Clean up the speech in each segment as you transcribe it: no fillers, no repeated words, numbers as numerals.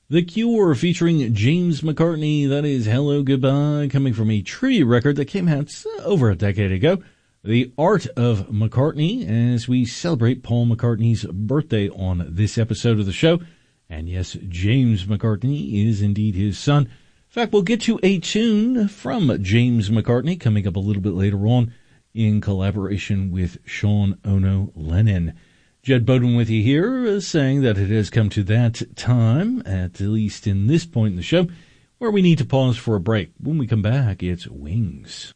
The Cure featuring James McCartney, that is Hello Goodbye, coming from a tribute record that came out over a decade ago. The Art of McCartney, as we celebrate Paul McCartney's birthday on this episode of the show. And yes, James McCartney is indeed his son. In fact, we'll get to a tune from James McCartney coming up a little bit later on in collaboration with Sean Ono Lennon. Jed Bowden with you here, saying that it has come to that time, at least in this point in the show, where we need to pause for a break. When we come back, it's Wings.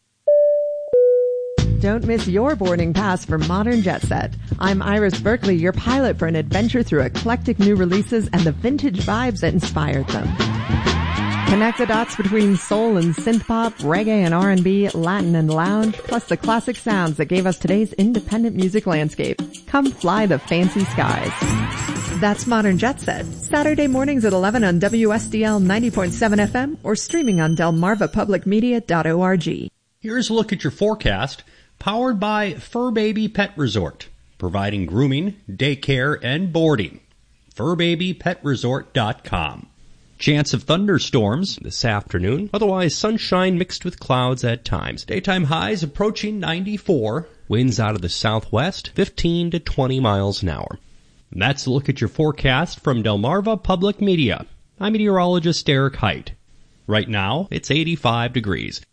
Don't miss your boarding pass for Modern Jet Set. I'm Iris Berkeley, your pilot for an adventure through eclectic new releases and the vintage vibes that inspired them. Connect the dots between soul and synth-pop, reggae and R&B, Latin and lounge, plus the classic sounds that gave us today's independent music landscape. Come fly the fancy skies. That's Modern Jet Set. Saturday mornings at 11 on WSDL 90.7 FM or streaming on delmarvapublicmedia.org. Here's a look at your forecast, powered by Fur Baby Pet Resort, providing grooming, daycare, and boarding. FurBabyPetResort.com. Chance of thunderstorms this afternoon, otherwise sunshine mixed with clouds at times. Daytime highs approaching 94, winds out of the southwest 15 to 20 miles an hour. And that's a look at your forecast from Delmarva Public Media. I'm meteorologist Eric Height. Right now, it's 85 degrees.